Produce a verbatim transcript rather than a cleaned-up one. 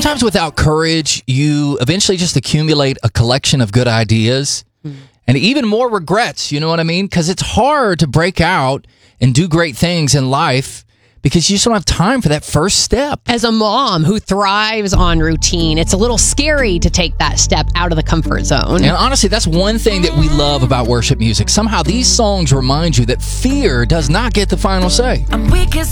sometimes without courage, you eventually just accumulate a collection of good ideas mm. and even more regrets. You know what I mean? Because it's hard to break out and do great things in life because you just don't have time for that first step. As a mom who thrives on routine, it's a little scary to take that step out of the comfort zone. And honestly, that's one thing that we love about worship music. Somehow these songs remind you that fear does not get the final say. I'm weak as